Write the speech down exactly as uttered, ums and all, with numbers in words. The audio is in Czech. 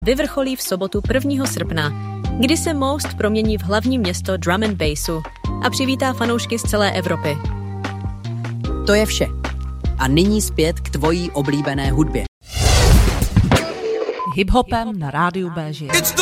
vyvrcholí v sobotu prvního srpna, kdy se Most promění v hlavní město drum and bassu a přivítá fanoušky z celé Evropy. To je vše. A nyní zpět k tvojí oblíbené hudbě. Hiphopem na rádiu B žije.